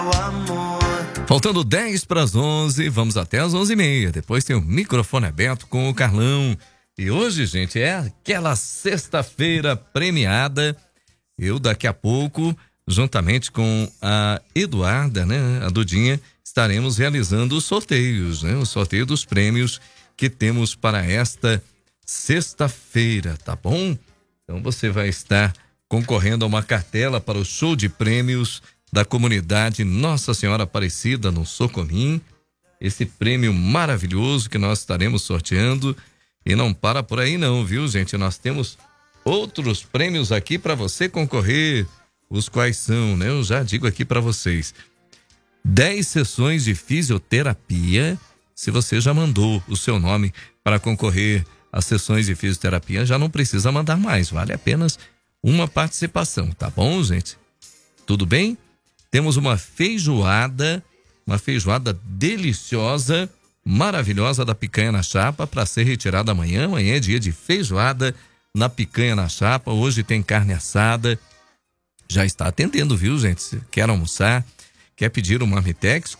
Faltando 10 para as 11, vamos até as 11h30. Depois tem o microfone aberto com o Carlão. E hoje, gente, é aquela sexta-feira premiada. Eu, daqui a pouco, juntamente com a Eduarda, né, a Dudinha, estaremos realizando os sorteios, né? O sorteio dos prêmios que temos para esta sexta-feira, tá bom? Então você vai estar concorrendo a uma cartela para o show de prêmios da comunidade Nossa Senhora Aparecida no Socomim. Esse prêmio maravilhoso que nós estaremos sorteando. E não para por aí não, viu, gente? Nós temos outros prêmios aqui para você concorrer. Os quais são, né? Eu já digo aqui para vocês. 10 sessões de fisioterapia. Se você já mandou o seu nome para concorrer às sessões de fisioterapia, já não precisa mandar mais. Vale apenas uma participação, tá bom, gente? Tudo bem? Temos uma feijoada deliciosa, maravilhosa da picanha na chapa para ser retirada amanhã. Amanhã é dia de feijoada na picanha na chapa. Hoje tem carne assada. Já está atendendo, viu, gente? Se quer almoçar, quer pedir um Marmitex,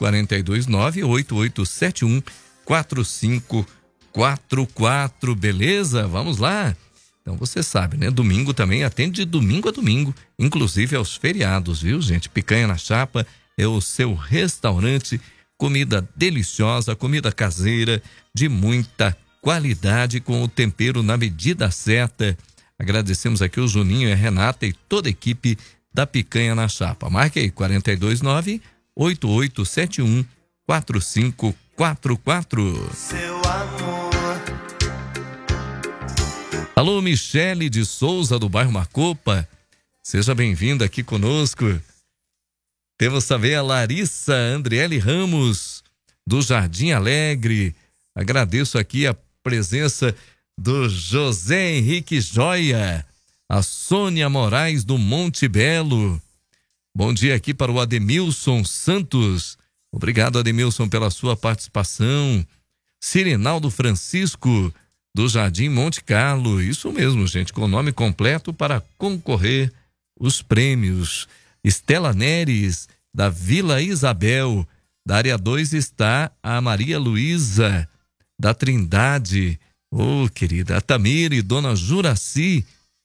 429-8871-4544, beleza? Vamos lá? Então você sabe, né? Domingo também atende de domingo a domingo, inclusive aos feriados, viu, gente? Picanha na chapa é o seu restaurante, comida deliciosa, comida caseira, de muita qualidade, com o tempero na medida certa. Agradecemos aqui o Juninho e a Renata e toda a equipe da Picanha na Chapa. Marque aí, 429-8871-4544. Seu amor. Alô, Michele de Souza, do bairro Macopa. Seja bem-vinda aqui conosco. Temos também a Larissa Andriele Ramos, do Jardim Alegre. Agradeço aqui a presença do José Henrique Joia, a Sônia Moraes do Monte Belo. Bom dia aqui para o Ademilson Santos. Obrigado, Ademilson, pela sua participação. Cirinaldo Francisco, do Jardim Monte Carlo. Isso mesmo, gente, com o nome completo para concorrer os prêmios. Estela Neres, da Vila Isabel. Da área 2 está a Maria Luísa, da Trindade. Ô, querida, a Tamire, Dona Juraci,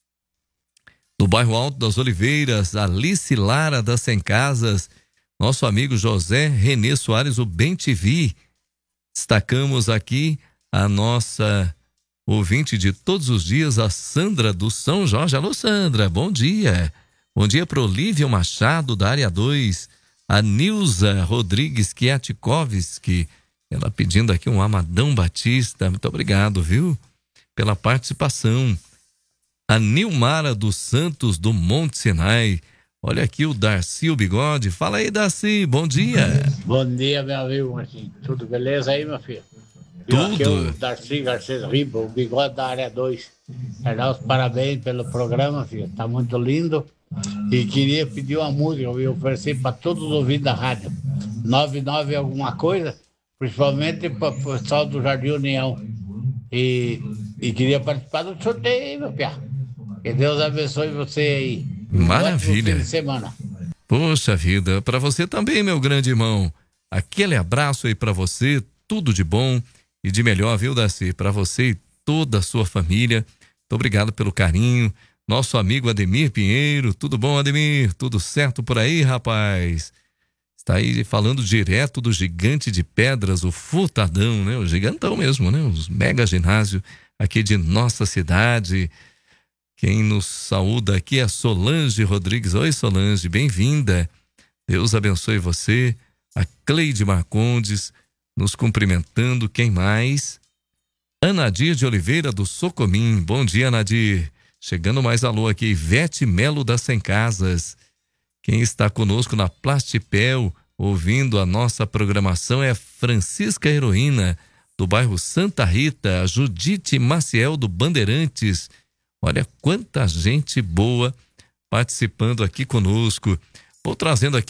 do bairro Alto das Oliveiras. Alice Lara, das Sem Casas. Nosso amigo José Renê Soares, o Bem TV. Destacamos aqui a nossa ouvinte de todos os dias, a Sandra do São Jorge. Alô, Sandra, bom dia. Bom dia para Olívia Machado, da área 2. A Nilza Rodrigues Kiatkovski, ela pedindo aqui um Amadão Batista. Muito obrigado, viu, pela participação. A Nilmara dos Santos, do Monte Sinai. Olha aqui o Darcy, o Bigode. Fala aí, Darcy, bom dia. Bom dia, meu amigo Marcinho. Tudo beleza aí, meu filho? Tudo. Aqui é o Darcy Garcês Riba, o Bigode da área 2. Quero dar os parabéns pelo programa, filho. Tá muito lindo. E queria pedir uma música, eu ofereci para todos os ouvintes da rádio. 99 alguma coisa, principalmente para o pessoal do Jardim União. E queria participar do sorteio aí, meu piá. Que Deus abençoe você aí. Maravilha. Um fim de semana. Poxa vida, para você também, meu grande irmão. Aquele abraço aí para você, tudo de bom e de melhor, viu, Darcy? Para você e toda a sua família. Muito obrigado pelo carinho. Nosso amigo Ademir Pinheiro. Tudo bom, Ademir? Tudo certo por aí, rapaz? Está aí falando direto do Gigante de Pedras, o Furtadão, né? O gigantão mesmo, né? Os mega ginásio aqui de nossa cidade. Quem nos saúda aqui é a Solange Rodrigues. Oi, Solange, bem-vinda. Deus abençoe você. A Cleide Marcondes nos cumprimentando. Quem mais? Anadir de Oliveira, do Socomim. Bom dia, Anadir. Chegando mais alô aqui. Ivete Melo, das Sem Casas. Quem está conosco na Plastipel, ouvindo a nossa programação, é Francisca Heroína, do bairro Santa Rita. A Judite Maciel, do Bandeirantes. Olha quanta gente boa participando aqui conosco. Vou trazendo aqui